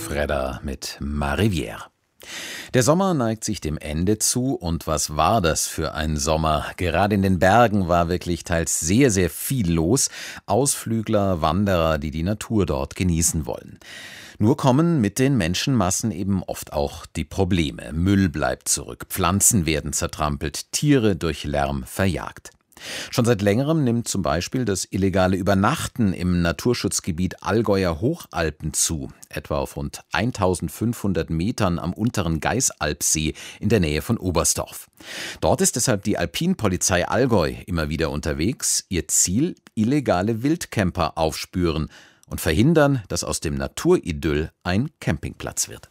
Fredder mit Ma Rivière. Der Sommer neigt sich dem Ende zu und was war das für ein Sommer? Gerade in den Bergen war wirklich teils sehr, sehr viel los. Ausflügler, Wanderer, die die Natur dort genießen wollen. Nur kommen mit den Menschenmassen eben oft auch die Probleme. Müll bleibt zurück, Pflanzen werden zertrampelt, Tiere durch Lärm verjagt. Schon seit längerem nimmt zum Beispiel das illegale Übernachten im Naturschutzgebiet Allgäuer Hochalpen zu, etwa auf rund 1500 Metern am unteren Gaisalpsee in der Nähe von Oberstdorf. Dort ist deshalb die Alpinpolizei Allgäu immer wieder unterwegs. Ihr Ziel: illegale Wildcamper aufspüren und verhindern, dass aus dem Naturidyll ein Campingplatz wird.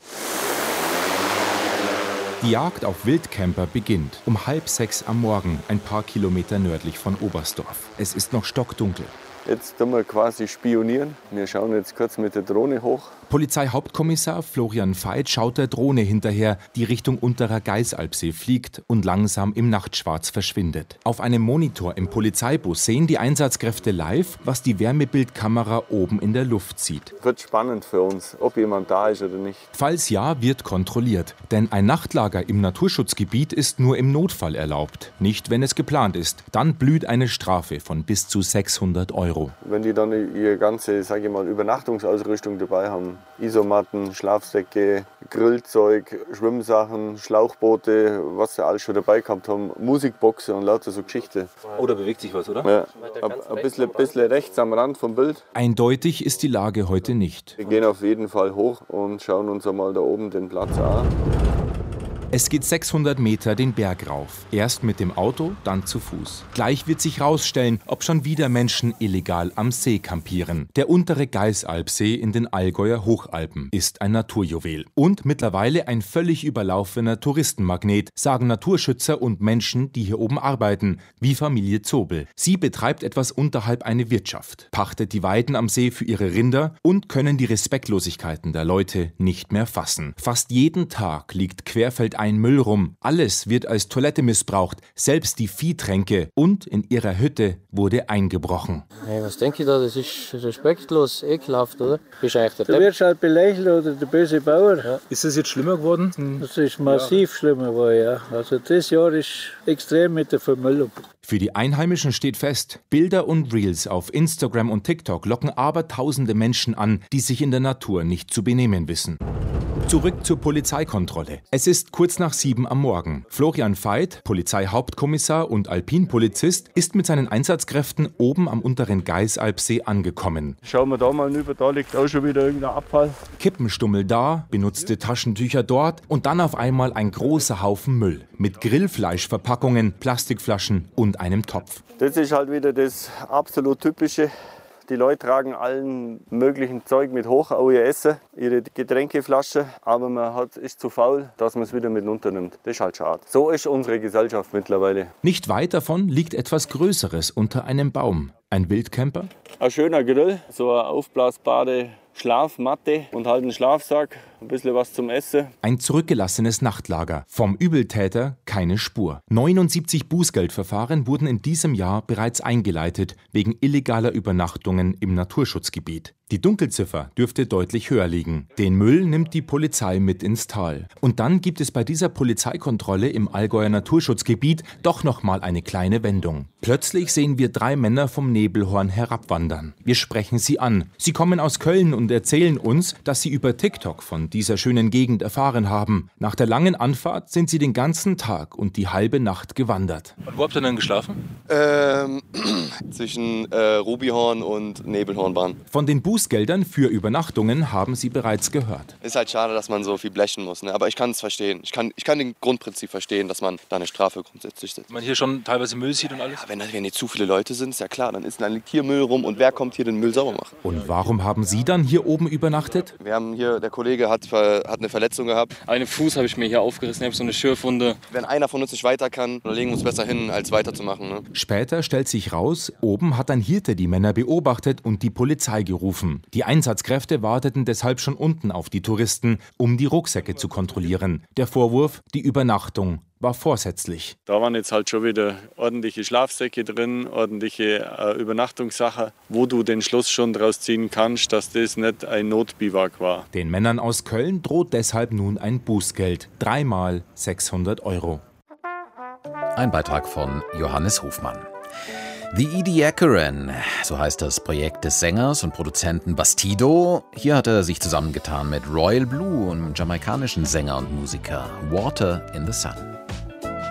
Die Jagd auf Wildcamper beginnt um 5:30 am Morgen, ein paar Kilometer nördlich von Oberstdorf. Es ist noch stockdunkel. Jetzt tun wir quasi spionieren. Wir schauen jetzt kurz mit der Drohne hoch. Polizeihauptkommissar Florian Veit schaut der Drohne hinterher, die Richtung unterer Gaisalpsee fliegt und langsam im Nachtschwarz verschwindet. Auf einem Monitor im Polizeibus sehen die Einsatzkräfte live, was die Wärmebildkamera oben in der Luft sieht. Wird spannend für uns, ob jemand da ist oder nicht. Falls ja, wird kontrolliert. Denn ein Nachtlager im Naturschutzgebiet ist nur im Notfall erlaubt, nicht wenn es geplant ist. Dann blüht eine Strafe von bis zu 600 €. Wenn die dann ihre ganze, sage ich mal, Übernachtungsausrüstung dabei haben, Isomatten, Schlafsäcke, Grillzeug, Schwimmsachen, Schlauchboote, was sie alles schon dabei gehabt haben, Musikboxen und lauter so Geschichte. Oh, da bewegt sich was, oder? Ja, ein bisschen rechts am Rand vom Bild. Eindeutig ist die Lage heute nicht. Wir gehen auf jeden Fall hoch und schauen uns einmal da oben den Platz an. Es geht 600 Meter den Berg rauf. Erst mit dem Auto, dann zu Fuß. Gleich wird sich rausstellen, ob schon wieder Menschen illegal am See kampieren. Der untere Gaisalpsee in den Allgäuer Hochalpen ist ein Naturjuwel. Und mittlerweile ein völlig überlaufener Touristenmagnet, sagen Naturschützer und Menschen, die hier oben arbeiten, wie Familie Zobel. Sie betreibt etwas unterhalb eine Wirtschaft, pachtet die Weiden am See für ihre Rinder und können die Respektlosigkeiten der Leute nicht mehr fassen. Fast jeden Tag liegt querfeldein Müll rum. Alles wird als Toilette missbraucht, selbst die Viehtränke. Und in ihrer Hütte wurde eingebrochen. Hey, was denke ich da? Das ist respektlos, ekelhaft, oder? Bist eigentlich der Du wirst halt belächelt oder der böse Bauer. Ja. Ist das jetzt schlimmer geworden? Das ist massiv schlimmer geworden, ja. Also das Jahr ist extrem mit der Vermüllung. Für die Einheimischen steht fest, Bilder und Reels auf Instagram und TikTok locken abertausende Menschen an, die sich in der Natur nicht zu benehmen wissen. Zurück zur Polizeikontrolle. Es ist kurz nach 7 am Morgen. Florian Veit, Polizeihauptkommissar und Alpinpolizist, ist mit seinen Einsatzkräften oben am unteren Gaisalpsee angekommen. Schauen wir da mal rüber, da liegt auch schon wieder irgendein Abfall. Kippenstummel da, benutzte Taschentücher dort und dann auf einmal ein großer Haufen Müll mit Grillfleischverpackungen, Plastikflaschen und einem Topf. Das ist halt wieder das absolut Typische. Die Leute tragen allen möglichen Zeug mit hoch, auch ihr Essen, ihre Getränkeflasche, aber man ist zu faul, dass man es wieder mit runternimmt. Das ist halt schade. So ist unsere Gesellschaft mittlerweile. Nicht weit davon liegt etwas Größeres unter einem Baum. Ein Wildcamper? Ein schöner Grill, so eine aufblasbare Schlafmatte und halt einen Schlafsack, ein bisschen was zum Essen. Ein zurückgelassenes Nachtlager. Vom Übeltäter keine Spur. 79 Bußgeldverfahren wurden in diesem Jahr bereits eingeleitet, wegen illegaler Übernachtungen im Naturschutzgebiet. Die Dunkelziffer dürfte deutlich höher liegen. Den Müll nimmt die Polizei mit ins Tal. Und dann gibt es bei dieser Polizeikontrolle im Allgäuer Naturschutzgebiet doch nochmal eine kleine Wendung. Plötzlich sehen wir 3 Männer vom Nebelhorn herabwandern. Wir sprechen sie an. Sie kommen aus Köln und erzählen uns, dass sie über TikTok von dieser schönen Gegend erfahren haben. Nach der langen Anfahrt sind sie den ganzen Tag und die halbe Nacht gewandert. Und wo habt ihr denn geschlafen? Zwischen Rubihorn und Nebelhornbahn. Von den Bußgeldern für Übernachtungen haben sie bereits gehört. Ist halt schade, dass man so viel blechen muss, ne? Aber ich kann es verstehen. Ich kann den Grundprinzip verstehen, dass man da eine Strafe grundsätzlich setzt. Wenn man hier schon teilweise Müll sieht und alles? Ja, wenn hier zu viele Leute sind, ist ja klar, dann liegt hier Müll rum und wer kommt hier den Müll sauber machen? Und warum haben Sie dann hier oben übernachtet? Wir haben hier, der Kollege hat eine Verletzung gehabt. Einen Fuß habe ich mir hier aufgerissen, ich habe so eine Schürfwunde. Wenn einer von uns nicht weiter kann, dann legen wir uns besser hin, als weiterzumachen. Ne? Später stellt sich raus, oben hat ein Hirte die Männer beobachtet und die Polizei gerufen. Die Einsatzkräfte warteten deshalb schon unten auf die Touristen, um die Rucksäcke zu kontrollieren. Der Vorwurf: die Übernachtung war vorsätzlich. Da waren jetzt halt schon wieder ordentliche Schlafsäcke drin, ordentliche Übernachtungssachen, wo du den Schluss schon draus ziehen kannst, dass das nicht ein Notbiwak war. Den Männern aus Köln droht deshalb nun ein Bußgeld. 3-mal 600 €. Ein Beitrag von Johannes Hofmann. The Ediacaran, so heißt das Projekt des Sängers und Produzenten Bastido. Hier hat er sich zusammengetan mit Royal Blue, einem jamaikanischen Sänger und Musiker. Water in the Sun.